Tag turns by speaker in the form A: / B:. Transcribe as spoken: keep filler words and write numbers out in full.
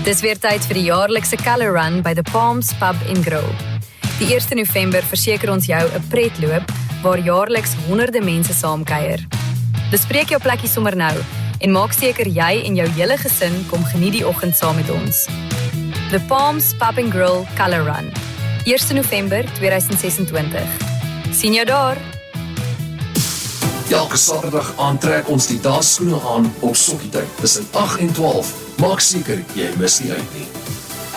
A: Dis weer tyd vir die jaarlikse Colour Run by The Palms Pub en Grill. Die eerste November verseker ons jou 'n pretloop waar jaarliks honderde mense saamkuier. Bespreek jou plekkie sommer nou en maak seker jy en jou hele gesin kom geniet die oggend saam met ons. The Palms Pub and Grill Colour Run, eerste November tweeduisend sesentwintig. Sien jou daar!
B: Elke Saterdag aantrek ons die dansskoene aan op sokkietyd tussen agt en twaalf. Maak seker jy mis nie uit nie.